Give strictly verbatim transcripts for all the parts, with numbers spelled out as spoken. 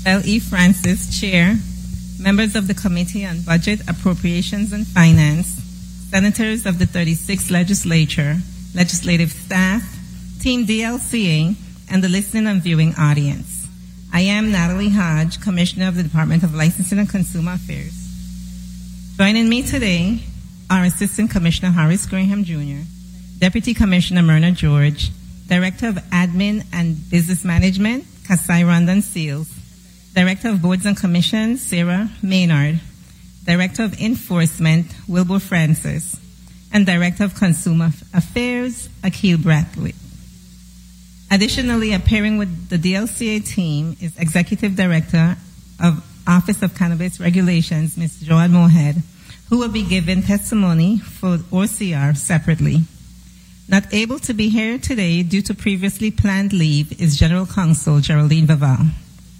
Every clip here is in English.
L E. Francis, Chair, members of the Committee on Budget, Appropriations, and Finance, senators of the thirty-sixth Legislature, legislative staff, Team D L C A, and the listening and viewing audience. I am Natalie Hodge, Commissioner of the Department of Licensing and Consumer Affairs. Joining me today are Assistant Commissioner Horace Graham, Junior, Deputy Commissioner Myrna George, Director of Admin and Business Management, Kasai Rondon Seals, Director of Boards and Commissions, Sarah Maynard, Director of Enforcement, Wilbur Francis, and Director of Consumer Affairs, Akil Brathwaite. Additionally, appearing with the D L C A team is Executive Director of Office of Cannabis Regulations, Miz Joanne Moorhead, who will be giving testimony for O C R separately. Not able to be here today due to previously planned leave is General Counsel Geraldine Vaval.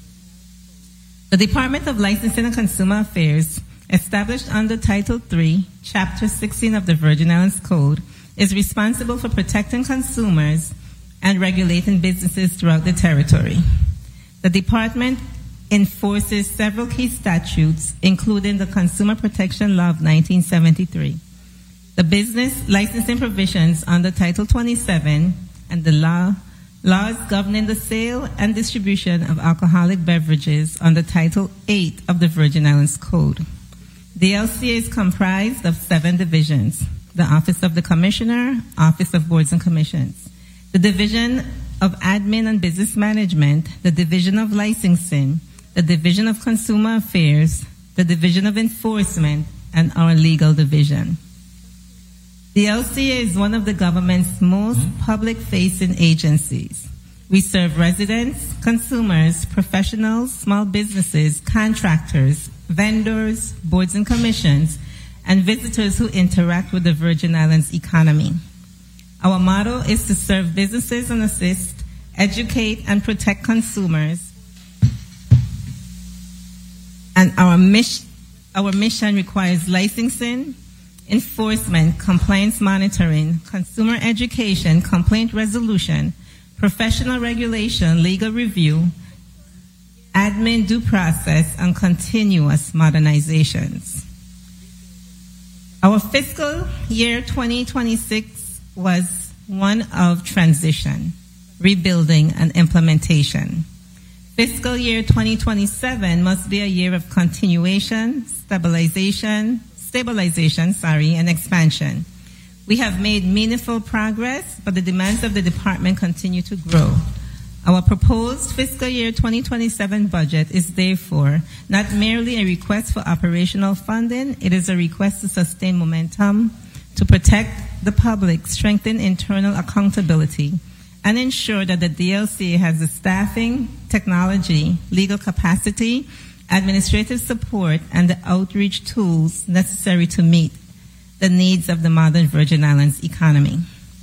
The Department of Licensing and Consumer Affairs, established under Title three, Chapter sixteen of the Virgin Islands Code, is responsible for protecting consumers and regulating businesses throughout the territory. The department enforces several key statutes, including the Consumer Protection Law of nineteen seventy-three, the business licensing provisions under Title twenty-seven, and the law laws governing the sale and distribution of alcoholic beverages under Title eight of the Virgin Islands Code. The L C A is comprised of seven divisions: the Office of the Commissioner, Office of Boards and Commissions, the Division of Admin and Business Management, the Division of Licensing, the Division of Consumer Affairs, the Division of Enforcement, and our Legal Division. The L C A is one of the government's most public-facing agencies. We serve residents, consumers, professionals, small businesses, contractors, vendors, boards and commissions, and visitors who interact with the Virgin Islands economy. Our motto is to serve businesses and assist, educate, and protect consumers. And our mission, our mission requires licensing, enforcement, compliance monitoring, consumer education, complaint resolution, professional regulation, legal review, admin due process, and continuous modernizations. Our fiscal year twenty twenty-six was one of transition, rebuilding, and implementation. Fiscal year twenty twenty-seven must be a year of continuation, stabilization, stabilization, sorry, and expansion. We have made meaningful progress, but the demands of the department continue to grow. Our proposed fiscal year twenty twenty-seven budget is therefore not merely a request for operational funding, it is a request to sustain momentum, to protect the public, strengthen internal accountability, and ensure that the D L C A has the staffing, technology, legal capacity, administrative support, and the outreach tools necessary to meet the needs of the modern Virgin Islands economy.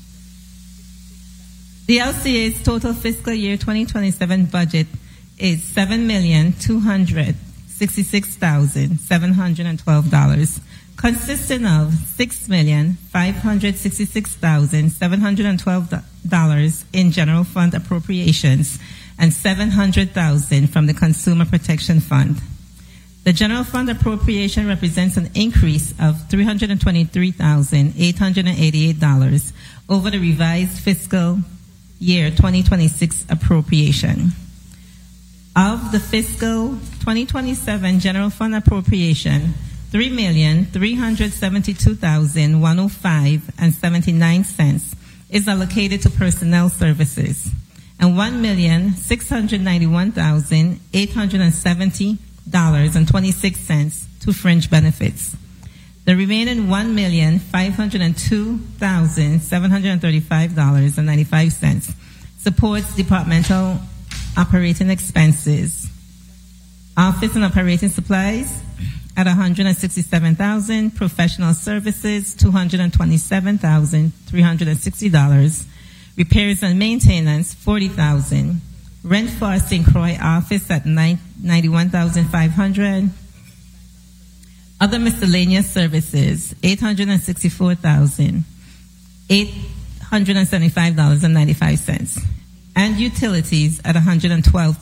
The L C A's total fiscal year twenty twenty-seven budget is seven million two hundred sixty-six thousand seven hundred twelve dollars, consisting of six million five hundred sixty-six thousand seven hundred twelve dollars in general fund appropriations and seven hundred thousand dollars from the Consumer Protection Fund. The general fund appropriation represents an increase of three hundred twenty-three thousand eight hundred eighty-eight dollars over the revised fiscal year twenty twenty-six appropriation. Of the fiscal twenty twenty-seven general fund appropriation, three million three hundred seventy-two thousand one hundred five dollars and seventy-nine cents is allocated to personnel services, and one million six hundred ninety-one thousand eight hundred seventy dollars and twenty-six cents to fringe benefits. The remaining one million five hundred two thousand seven hundred thirty-five dollars and ninety-five cents supports departmental operating expenses. Office and operating supplies at one hundred sixty-seven thousand dollars, professional services two hundred twenty-seven thousand three hundred sixty dollars, repairs and maintenance forty thousand dollars, rent for Saint Croix office at ninety-one thousand five hundred dollars, other miscellaneous services eight hundred sixty-four thousand eight hundred seventy-five dollars and ninety-five cents, and utilities at one hundred twelve